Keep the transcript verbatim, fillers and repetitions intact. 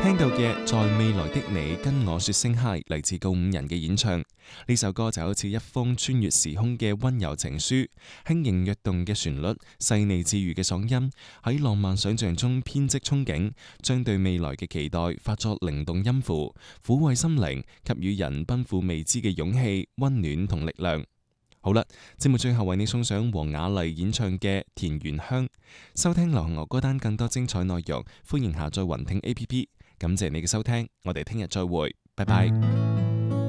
聽到嘅在未來的你跟我說聲嗨，嚟自告五人嘅演唱。呢首歌就好似一封穿越時空嘅溫柔情書，輕盈躍動嘅旋律，細膩治愈嘅嗓音，喺浪漫想象中編織憧憬，將對未來嘅期待化作靈動音符，撫慰心靈，給予人奔赴未知嘅勇氣、溫暖同力量。好啦，節目最後為你送上黃雅莉演唱嘅《田園香》。收聽流行樂歌單更多精彩內容，歡迎下載雲聽 A P P。感謝你嘅收聽，我哋聽日再會，拜拜。